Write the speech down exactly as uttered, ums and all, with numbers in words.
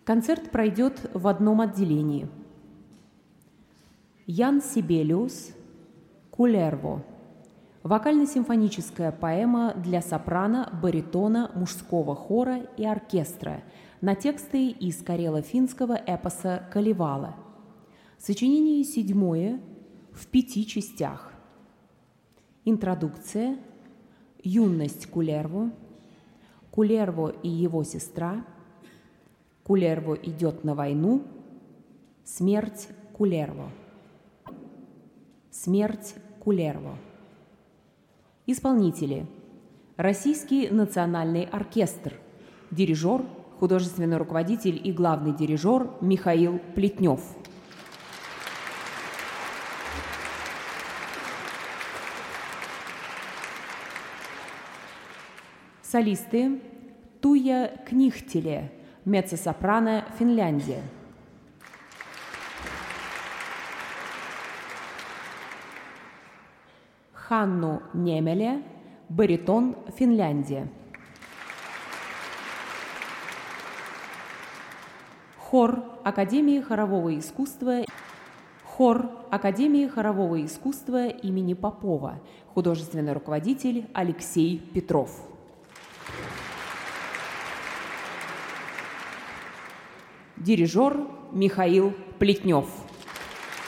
Концерт пройдет в одном отделении. Ян Сибелиус «Кулерво». Вокально-симфоническая поэма для сопрано, баритона, мужского хора и оркестра на тексты из карело-финского эпоса «Калевала». Сочинение седьмое в пяти частях. Интродукция, юность Кулерво, Кулерво и его сестра, Кулерво идет на войну, смерть Кулерво. Смерть Кулерво. Исполнители. Российский национальный оркестр. Дирижер, художественный руководитель и главный дирижер Михаил Плетнев. Солисты. Туя Книхтеле, меццо-сопрано, Финляндия. Ханну Немеле, баритон, Финляндия. Хор Академии хорового искусства. Хор Академии хорового искусства имени Попова, художественный руководитель Алексей Петров. Дирижер Михаил Плетнев.